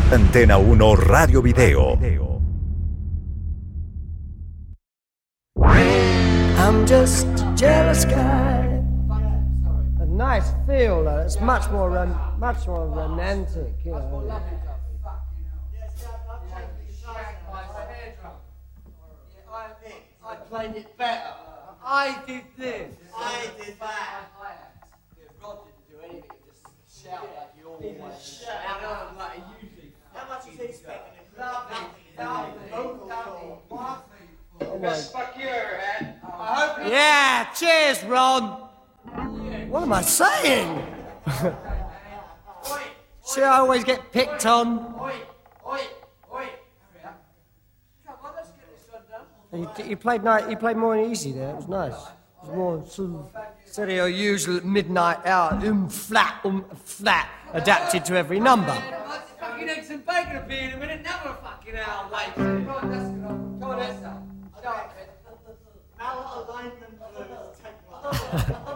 Antena 1 Radio Video. I'm just a jealous guy. A nice feel, though. It's much more romantic, you know. I played it better. I did this. I did that. Rod didn't do anything. Just shout like you always shout. Like he usually. How much is he expecting? Best fuck you ever had. I hope. Yeah, cheers, Ron. What am I saying? See, I always get picked on. He played more easy there. It was nice. It was more sort of instead of your usual midnight hour, flat, adapted to every number. Fucking eggs and bacon will be in a minute. Never a fucking hour late. Come on, Esther. Malalignment.